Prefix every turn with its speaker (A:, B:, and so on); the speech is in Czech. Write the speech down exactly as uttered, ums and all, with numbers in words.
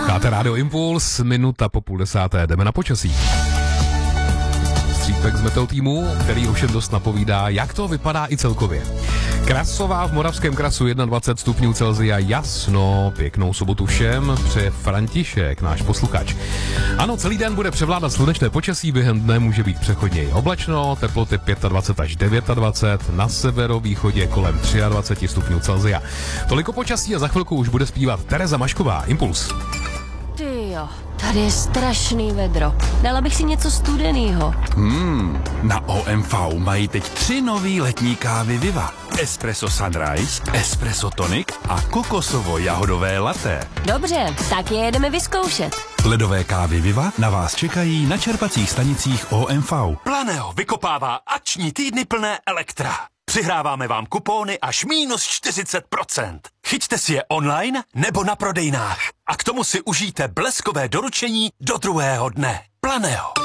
A: Posloucháte Rádio Impuls, minuta po půl desáté, jdeme na počasí. Střípek z Meteo týmu, který ovšem dost napovídá, jak to vypadá i celkově. Krasová v Moravském Krasu dvacet jedna stupňů Celsia, jasno, pěknou sobotu všem, přeje František, náš posluchač. Ano, celý den bude převládat slunečné počasí, během dne může být přechodně i oblačno, teploty dvacet pět až dvacet devět, na severovýchodě kolem dvacet tři stupňů Celsia. Toliko počasí a za chvilku už bude zpívat Tereza Mašková, Impuls.
B: Ty jo, tady je strašný vedro. Dala bych si něco studenýho.
C: Hmm, na O M V mají teď tři nový letní kávy Viva. Espresso Sunrise, Espresso Tonic a kokosovo-jahodové latte.
B: Dobře, tak je jedeme vyzkoušet.
C: Ledové kávy Viva na vás čekají na čerpacích stanicích O M V.
D: Planeo vykopává akční týdny plné elektra. Přihráváme vám kupóny až minus čtyřicet procent. Chyťte si je online nebo na prodejnách. A k tomu si užijte bleskové doručení do druhého dne. Planeo.